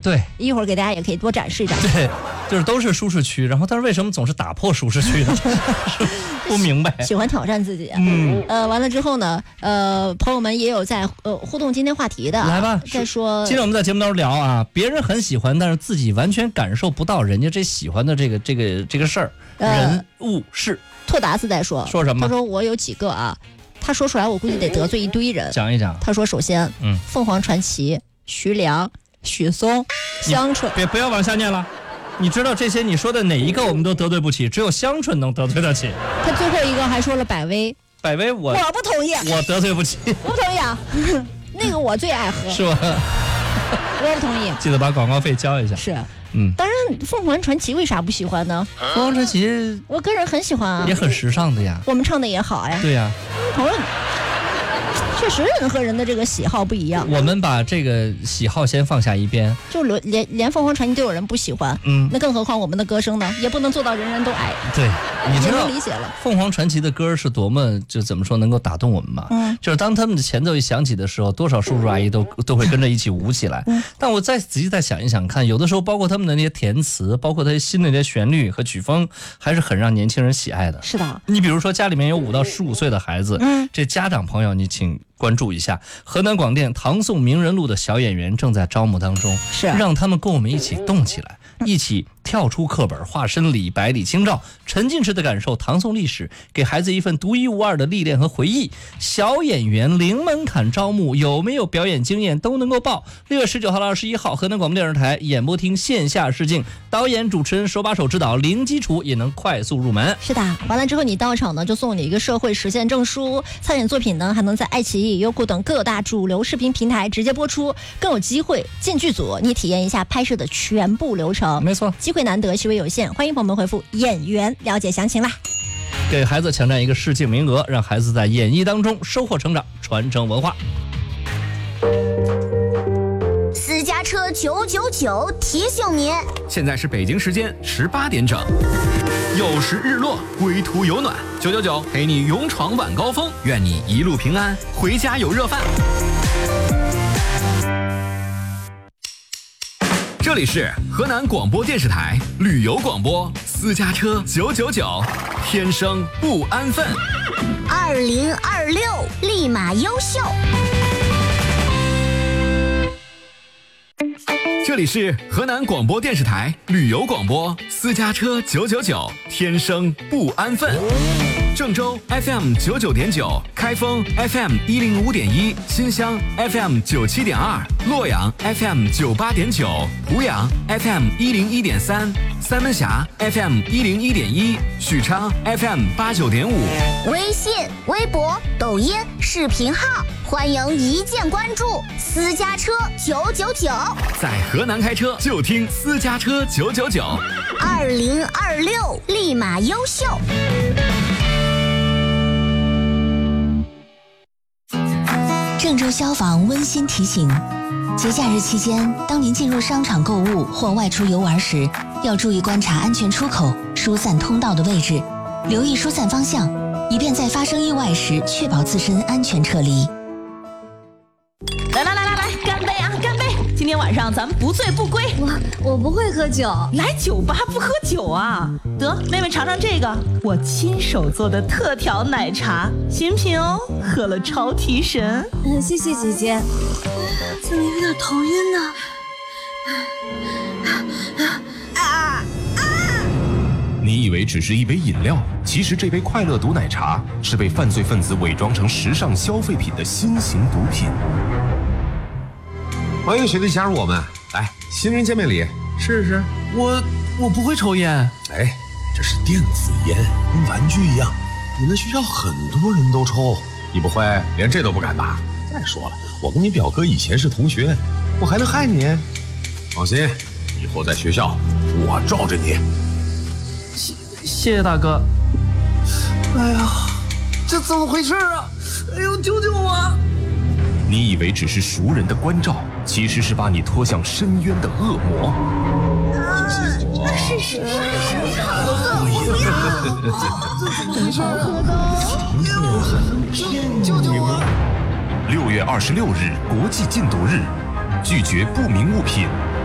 对， 一会儿给大家也可以多展示一展示。 对，就是都是舒适区，然后但是为什么总是打破舒适区呢？不明白。 喜欢挑战自己。完了之后呢，朋友们也有在互动今天话题的， 来吧， 再说。 今天我们在节目当中聊啊，别人很喜欢，但是自己完全感受不到人家这喜欢的这个事儿，人物事。 拓达斯在说什么？ 他说我有几个啊，他说出来我估计得得罪一堆人。 讲一讲。 他说首先，凤凰传奇、徐良、许嵩、香椿。 不要往下念了。你知道这些你说的哪一个我们都得罪不起，只有香椿能得罪得起。 他最后一个还说了百威。 百威我不同意， 我得罪不起。 我不同意啊，那个我最爱喝。 是吧？ 我不同意。 记得把广告费交一下。 是。当然凤凰传奇为啥不喜欢呢？ 凤凰传奇我个人很喜欢啊， 也很时尚的呀。 我们唱的也好呀。 对呀。 朋友，确实人和人的这个喜好不一样。 我们把这个喜好先放下一边， 就连凤凰传奇都有人不喜欢，那更何况我们的歌声呢？也不能做到人人都爱。 对，你知道理解了。 凤凰传奇的歌是多么就怎么说能够打动我们吗？就是当他们的前奏一响起的时候，多少叔叔阿姨都会跟着一起舞起来。但我再仔细再想一想看，有的时候包括他们的那些填词，包括他新的那些旋律和曲风，还是很让年轻人喜爱的。 是的。 你比如说家里面有5到15岁的孩子，这家长朋友你请关注一下，河南广电唐宋名人录的小演员正在招募当中，让他们跟我们一起动起来，一起跳出课本，化身李白李清照，沉浸式的感受唐宋历史，给孩子一份独一无二的历练和回忆。小演员零门槛招募，有没有表演经验都能够报。6月19号到21号，河南广播电视台演播厅线下试镜，导演主持人手把手指导，零基础也能快速入门。 是的，完了之后你到场呢，就送你一个社会实践证书，参演作品呢还能在爱奇艺、优酷等各大主流视频平台直接播出，更有机会进剧组，你体验一下拍摄的全部流程。 没错， 机会难得，机会有限，欢迎朋友们回复演员了解详情啦。 给孩子抢占一个试镜名额，让孩子在演艺当中收获成长，传承文化。 私家车999提醒您， 现在是北京时间18点整，又是日落，归途有暖，999陪你勇闯晚高峰，愿你一路平安，回家有热饭。这里是河南广播电视台旅游广播，私家车999，天生不安分。 2026立马优秀。 这里是河南广播电视台旅游广播，私家车999，天生不安分。郑州 FM 99.9，开封 FM 105.1，新乡 FM 97.2，洛阳 FM 98.9，濮阳 FM 101.3，三门峡 FM 101.1，许昌 FM 89.5。 微信、微博、抖音、视频号，欢迎一键关注私家车999。 在河南开车就听私家车999。 2026立马优秀。 郑州消防温馨提醒：节假日期间，当您进入商场购物或外出游玩时，要注意观察安全出口、疏散通道的位置，留意疏散方向，以便在发生意外时确保自身安全撤离。 来，干杯啊！干杯！今天晚上咱们不醉不归。 我不会喝酒， 来酒吧不喝酒啊？得，妹妹尝尝这个，我亲手做的特调奶茶，新品哦，喝了超提神。 谢谢姐姐，怎么有点头晕呢？ 你以为只是一杯饮料，其实这杯快乐毒奶茶是被犯罪分子伪装成时尚消费品的新型毒品。 欢迎学弟加入我们，来，新人见面礼，试试。 我不会抽烟。 哎，这是电子烟，跟玩具一样，你们学校很多人都抽，你不会连这都不敢吧？再说了，我跟你表哥以前是同学，我还能害你？放心，以后在学校我罩着你。 谢谢大哥。 哎呀，这怎么回事啊？哎呦，救救我！ 你以为只是熟人的关照，其实是把你拖向深渊的恶魔。 是， 救救我！ 6月26日国际禁毒日，拒绝不明物品，